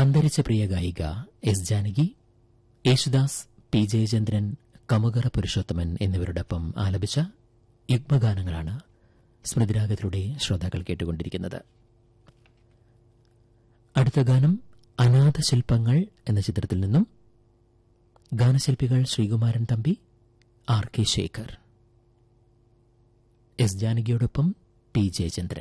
അന്തരിച്ച പ്രിയ ഗായിക S Janaki, Yesudas, P Jayachandran, Kamukara Purushothaman എന്നിവരോടൊപ്പം ആലപിച്ച യുഗ്മഗാനങ്ങളാണ് സ്മൃതിരാഗത്തിലൂടെ ശ്രോതാക്കൾ കേട്ടുകൊണ്ടിരിക്കുന്നത്. അടുത്ത ഗാനം അനാഥശില്പങ്ങൾ എന്ന ചിത്രത്തിൽ നിന്നും. ഗാനശില്പികൾ Sreekumaran Thampi, R K Shekhar. S ജാനകിയോടൊപ്പം P Jayachandran.